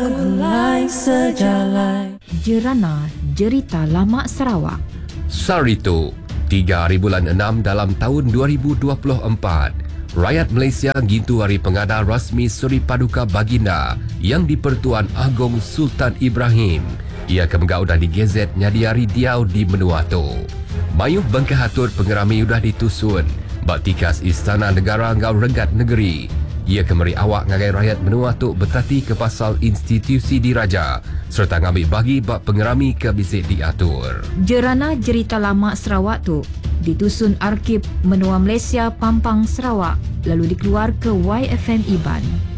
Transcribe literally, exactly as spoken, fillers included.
Segulai sejalai. Jerana Jerita Lama Sarawak. Sarito, tiga hari bulan enam dalam tahun dua ribu dua puluh empat. Rakyat Malaysia ngintu hari pengadar rasmi Suri Paduka Baginda yang di-Pertuan Agong Sultan Ibrahim. Ia kemengau dah digezet nyadi hari diau di Menuatu. Mayuh bengkah atur pengerami udah ditusun. Bak tikas Istana Negara ngau Renggat Negeri. Ia kemari awak ngagai rakyat Menuatu bertati ke pasal institusi diraja serta ngambil bagi bak pengerami ke bisik diatur. Jerana Jerita Lama Sarawak tu ditusun Arkib Menua Malaysia Pampang Sarawak lalu dikeluar ke Y F M Iban.